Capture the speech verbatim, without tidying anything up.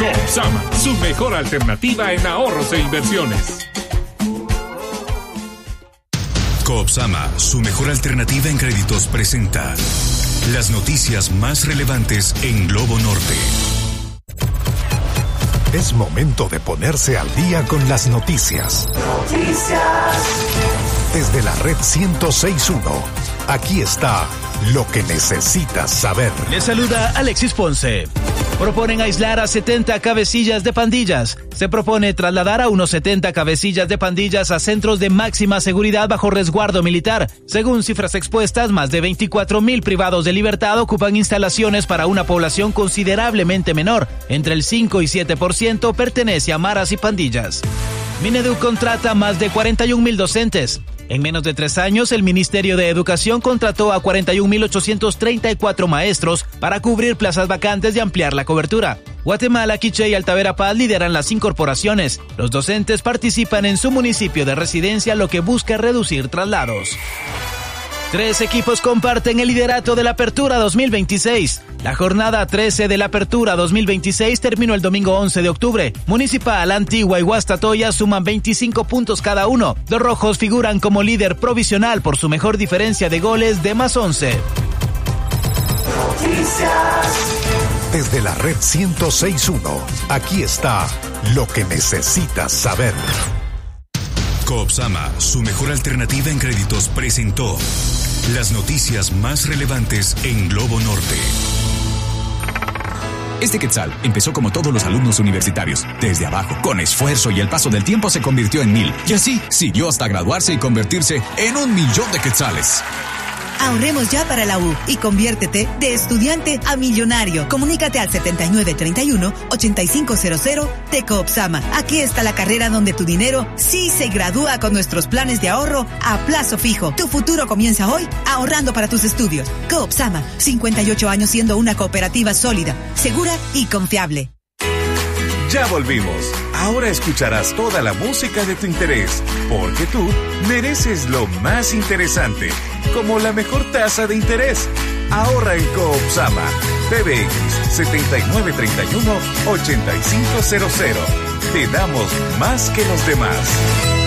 Coopsama, su mejor alternativa en ahorros e inversiones. Coopsama, su mejor alternativa en créditos, presenta las noticias más relevantes en Globo Norte. Es momento de ponerse al día con las noticias. Noticias. Desde la red ciento seis punto uno, aquí está lo que necesitas saber. Les saluda Alexis Ponce. Proponen aislar a setenta cabecillas de pandillas. Se propone trasladar a unos setenta cabecillas de pandillas a centros de máxima seguridad bajo resguardo militar. Según cifras expuestas, más de veinticuatro mil privados de libertad ocupan instalaciones para una población considerablemente menor. Entre el cinco y siete por ciento pertenece a maras y pandillas. Minedu contrata más de cuarenta y un mil docentes. En menos de tres años, el Ministerio de Educación contrató a cuarenta y un mil ochocientos treinta y cuatro maestros para cubrir plazas vacantes y ampliar la cobertura. Guatemala, Quiché y Altavera Paz lideran las incorporaciones. Los docentes participan en su municipio de residencia, lo que busca reducir traslados. Tres equipos comparten el liderato de la Apertura dos mil veintiséis. La jornada trece de la Apertura dos mil veintiséis terminó el domingo once de octubre. Municipal, Antigua y Guastatoya suman veinticinco puntos cada uno. Los rojos figuran como líder provisional por su mejor diferencia de goles de más once. Noticias. Desde la red ciento seis punto uno, aquí está lo que necesitas saber. Coopsama, su mejor alternativa en créditos, presentó las noticias más relevantes en Globo Norte. Este Quetzal empezó como todos los alumnos universitarios, desde abajo, con esfuerzo, y el paso del tiempo se convirtió en mil. Y así siguió hasta graduarse y convertirse en un millón de quetzales. Ahorremos ya para la U y conviértete de estudiante a millonario. Comunícate al setenta y nueve treinta y uno, ochenta y cinco cero cero de Coopsama. Aquí está la carrera donde tu dinero sí se gradúa con nuestros planes de ahorro a plazo fijo. Tu futuro comienza hoy ahorrando para tus estudios. Coopsama, cincuenta y ocho años siendo una cooperativa sólida, segura y confiable. Ya volvimos. Ahora escucharás toda la música de tu interés, porque tú mereces lo más interesante, como la mejor tasa de interés. Ahorra en Coopsama. P B X setenta y nueve treinta y uno, ochenta y cinco cero cero. Te damos más que los demás.